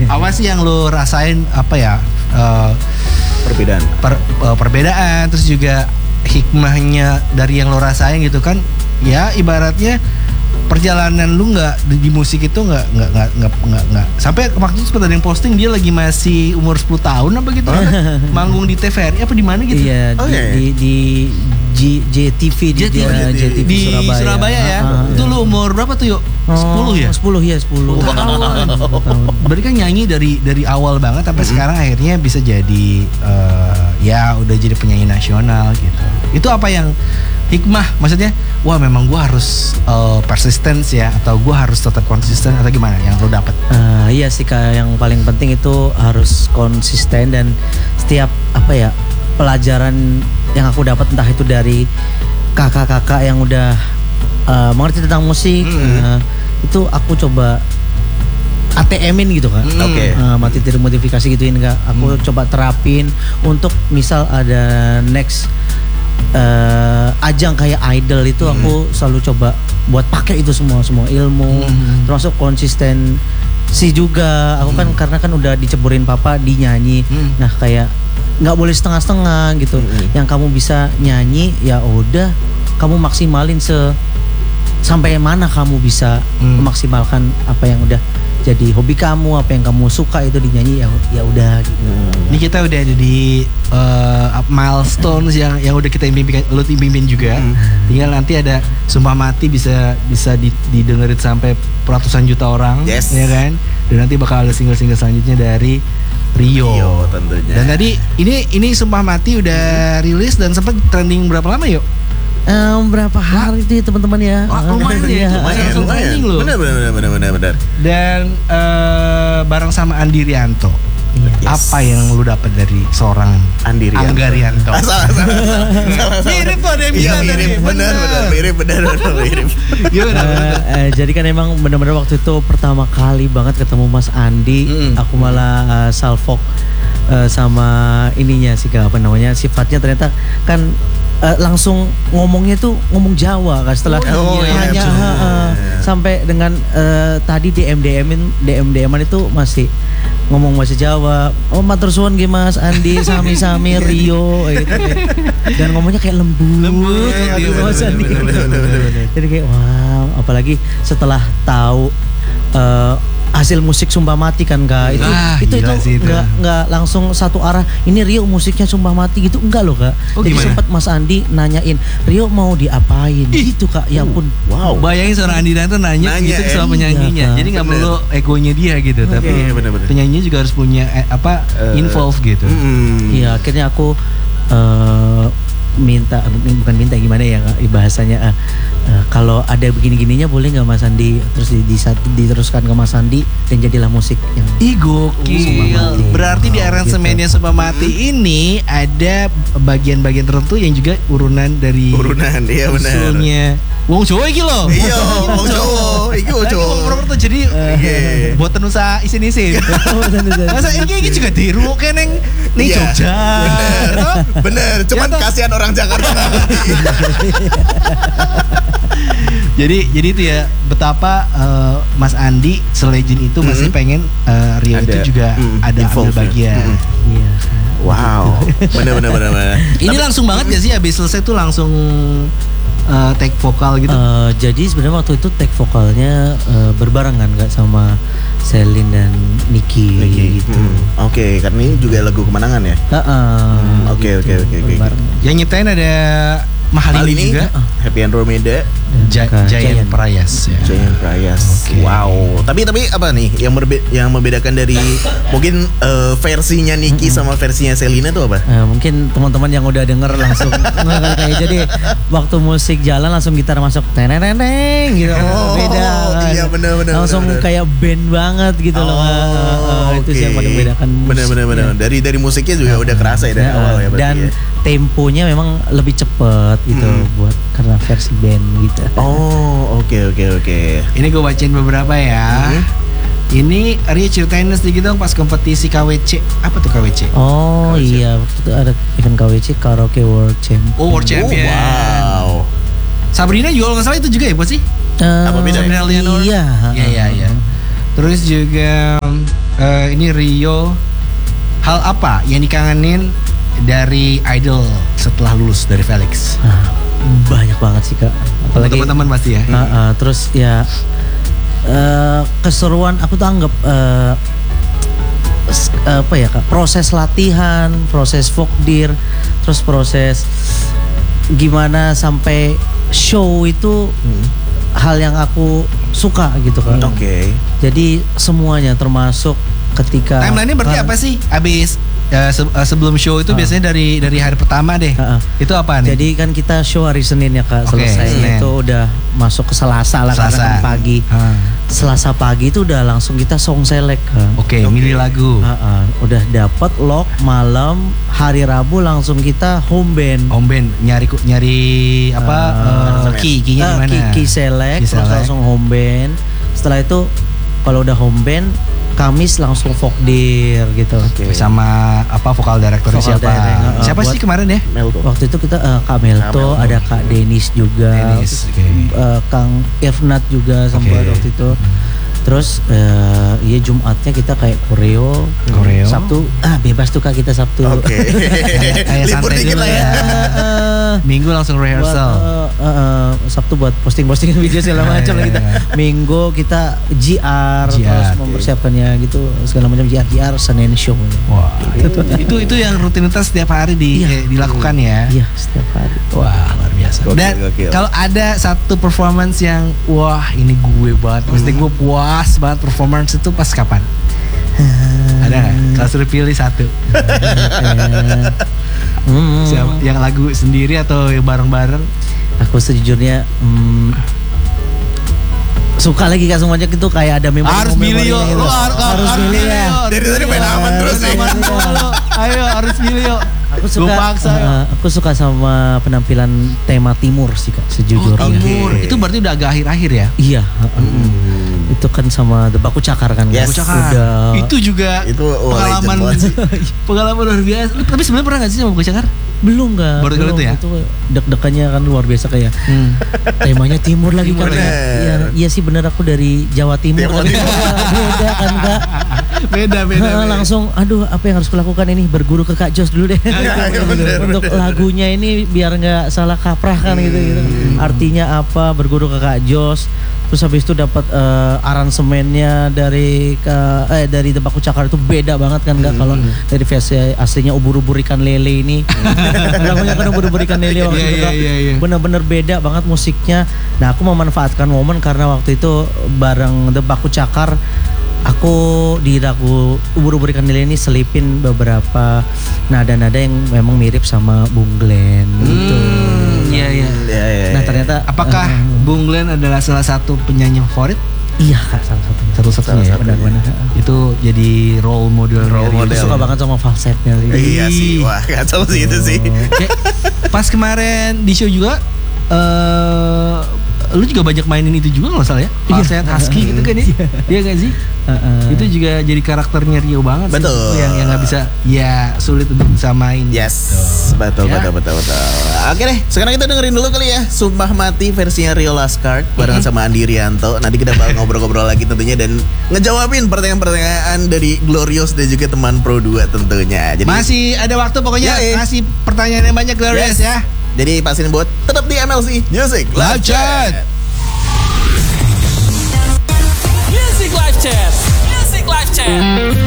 Apa sih yang lu rasain apa ya? Perbedaan. Perbedaan, terus juga hikmahnya dari yang lo rasain gitu kan? Ya ibaratnya perjalanan lu nggak di musik itu nggak sampai waktu itu sempat ada yang posting dia lagi masih umur 10 tahun apa gitu manggung di TVRI apa di mana gitu. Iya, di JTV di Surabaya ya. Itu lu umur berapa tuh yuk? 10 ya? 10. Berarti kan nyanyi dari awal banget sampai sekarang akhirnya bisa jadi ya udah jadi penyanyi nasional gitu. Itu apa yang hikmah, maksudnya wah memang gue harus persisten ya, atau gue harus tetap konsisten, atau gimana yang lo dapet? Iya sih Kak, yang paling penting itu harus konsisten, dan setiap apa ya pelajaran yang aku dapat, entah itu dari kakak-kakak yang udah mengerti tentang musik, itu aku coba ATM-in gitu Kak. Oke. Materi modifikasi gituin Kak. Aku coba terapin untuk misal ada next ajang kayak Idol itu, aku selalu coba buat pakai itu semua ilmu, termasuk konsistensi juga. Aku kan karena kan udah diceburin papa di nyanyi, nah kayak nggak boleh setengah-setengah gitu. Yang kamu bisa nyanyi ya udah kamu maksimalin sampai mana kamu bisa memaksimalkan apa yang udah jadi hobi kamu, apa yang kamu suka itu dinyanyi ya udah gitu. Ini kita udah ada di milestones yang udah kita impikan, lu impiin juga. Tinggal nanti ada Sumpah Mati bisa didengerin sampai ratusan juta orang, ya kan? Dan nanti bakal ada single-single selanjutnya dari Rio tentunya. Dan tadi ini Sumpah Mati udah rilis dan sempat trending berapa lama yuk? Berapa hari itu teman-teman ya? Lumayan ya, Benar. Dan bareng sama Andi Rianto. Yes. Apa yang lu dapat dari seorang Andi Rianto? Angga Rianto? Salah. Mirip tuh ada yang bilang tadi. Mirip. Gimana? Jadi kan emang benar-benar waktu itu pertama kali banget ketemu Mas Andi, aku malah salfok sama ininya sih Kak, apa namanya, sifatnya ternyata kan langsung ngomongnya tuh ngomong Jawa kan, setelah hanya sampai dengan tadi DM-an itu masih ngomong bahasa Jawa. Oh matur suwun nggih Mas Andi, sami-sami Rio gitu. Dan ngomongnya kayak lembut gitu Mas Andi. Jadi kayak wow, apalagi setelah tahu hasil musik Sumpah Mati kan Kak, itu nggak langsung satu arah. Ini Rio musiknya Sumpah Mati gitu, enggak loh Kak. Jadi sempat Mas Andi nanyain Rio mau diapain gitu Kak. Ya ampun, wow. Bayangin seorang Andi Rianto nanya gitu sama penyanyinya. Jadi nggak perlu egonya dia gitu, tapi penyanyinya juga harus punya involve gitu. Iya, akhirnya aku bukan minta gimana ya bahasanya, kalau ada begini-gininya boleh nggak Mas Andi, terus diteruskan ke Mas Andi dan jadilah musik yang gokil. Berarti di aransemennya Sumpah Mati ini ada bagian-bagian tertentu yang juga urunan, iya benar. Usulnya wong Jawa iki lho. Iya, wong Jawa. Iki wong Jawa. Purwokerto jadi buat nusa isin-isin. Masa iki juga dirungokne ning Jogja. Bener. Cuman kasihan orang Jakarta. Jadi itu ya betapa Mas Andi selegend itu masih pengen Rio itu juga ada ambil bagian. Iya. Wow. Bener. Ini langsung banget gak sih habis selesai tuh langsung take vokal gitu? Jadi sebenarnya waktu itu take vokalnya berbarengan Kak sama Selin dan Niki gitu. Oke, karena ini juga lagu kemenangan ya. Oke. Yang nyiptain ada Mahalini juga, Happy Andromeda, Giant Prayas ya. Giant Prayas. Okay. Wow. Tapi apa nih yang membedakan dari mungkin versinya Niki sama versinya Selina tuh apa? Mungkin teman-teman yang udah denger langsung kayak jadi waktu musik jalan langsung gitar masuk teneneng gitu. Beda. Iya benar. Langsung kayak band banget gitu loh. Itu sih yang paling membedakan. Benar. Dari musiknya juga udah kerasa ya dari awal ya berarti. Dan temponya memang lebih cepet gitu buat karena versi band gitu. Oh, oke. Ini gue bacain beberapa ya. Ini Ria ceritain sedikit dong pas kompetisi KWC. Apa tuh KWC? Oh KWC. Iya, waktu itu ada event KWC Karaoke World Champion. Oh, World Champion. Wow. Sabrina juga kalau nggak salah itu juga ya, bos sih? Apa beda? Sabrina Leonor. Iya. Terus juga ini Rio, hal apa yang dikangenin dari Idol setelah lulus dari Felix? Banyak banget sih Kak. Apalagi teman-teman pasti ya. Terus ya keseruan aku tuh anggap apa ya Kak, proses latihan, proses Vokdir, terus proses gimana sampai show itu hal yang aku suka gitu kan. Oke. Jadi semuanya termasuk ketika Timeline-nya berarti apa sih? Abis sebelum show itu biasanya dari hari pertama deh. Itu apa nih? Jadi kan kita show hari Senin ya Kak, Oke, selesai Senin. itu udah masuk ke Selasa lah karena kan pagi. Selasa pagi itu udah langsung kita song select Kak. Oke, milih lagu. Udah dapat lock malam, hari Rabu langsung kita home band. Home band nyari apa key-nya gimana? Key select, Key terus select. langsung home band. Setelah itu kalau udah home band, Kamis langsung Vokdir gitu. Sama apa vokal directornya Vokal siapa? direct, Siapa buat- sih kemarin ya? Melto. Waktu itu kita Kak Melto, ada Kak Denis juga, Denis, oke. Kang Irfnat juga sampai Oke. waktu itu. Terus ya Jumatnya kita kayak koreo. Sabtu bebas tuh Kak kita Sabtu. Oke. Kayak Libur santai dikit dulu lah ya. Minggu langsung rehearsal. Sabtu buat posting-posting video segala macam lah kita. Minggu kita GR, terus mempersiapkannya gitu segala macam GR Senin show. Wah, itu yang rutinitas setiap hari dilakukan ya. Iya, setiap hari. Wah, luar biasa. Dan Gokil. kalau ada satu performance yang wah ini gue banget, pasti gue puas banget performance itu pas kapan? Ada nggak? Kalau suruh pilih satu, siapa? Yang lagu sendiri atau yang bareng-bareng? Aku sejujurnya suka lagi Kak semuanya itu kayak ada memori. Harus milih yuk, gitu. lu Harus milih ya. Dari tadi main aman terus nih. Ayo harus milih yuk. Aku suka, Gua paksa, aku suka sama penampilan tema timur sih Kak sejujurnya. Timur. Itu berarti udah agak akhir-akhir ya? Iya. Itu kan sama The Baku Cakar kan. Yes. Baku Cakar. Udah. Itu juga Itu pengalaman legend banget. pengalaman luar biasa. Lu tapi sebenarnya pernah nggak sih sama Baku Cakar? Belum Kak. Baru kali belum. itu ya? Itu deg-degannya kan luar biasa kayak. Temanya timur lagi kan. Bener. Iya sih bener aku dari Jawa Timur. Jawa kan. Timur. Beda kan Kak. Beda. Langsung aduh apa yang harus kulakukan ini, berguru ke Kak Jos dulu deh. bener, Untuk lagunya ini biar nggak salah kaprah kan gitu. Artinya apa, berguru ke Kak Jos. Terus habis itu dapat aransemennya dari dari The Baku Cakar itu beda banget kan Kak. Kalau dari versi aslinya ubur-ubur ikan lele ini. Lagunya kan ubur-ubur ikan lele waktu itu Kak. Iya. Bener-bener beda banget musiknya. Nah aku memanfaatkan momen karena waktu itu bareng The Baku Cakar, aku di lagu ubur-ubur ikan lele ini selipin beberapa nada-nada yang memang mirip sama Bung Glenn gitu. Iya. Nah ternyata Apakah Bung Glenn adalah salah satu penyanyi favorit? iya Kak salah satunya. Satu-satunya ya? Benar-benar. Itu jadi role model. Aku suka banget sama falsetnya sih. Iya sih. Wah, kacau sih itu sih. Kayak pas kemarin di show juga lu juga banyak mainin itu juga nggak salah ya? Falset husky gitu kan ya? Iya gak sih? Itu juga jadi karakternya Rio banget sih. Betul. Yang nggak bisa, ya sulit untuk disamain. Yes, betul. Oke deh, sekarang kita dengerin dulu kali ya Sumpah Mati versinya Rio Laskar barengan sama Andi Rianto. Nanti kita bakal ngobrol-ngobrol lagi tentunya dan ngejawabin pertanyaan-pertanyaan dari Glorious dan juga teman Pro 2 tentunya. Jadi Masih ada waktu pokoknya, Yoi. kasih pertanyaan yang banyak Glorious Yes. ya. Jadi pastiin buat tetap di MLC Music Live Chat. Music Live Chat. Music Live Chat.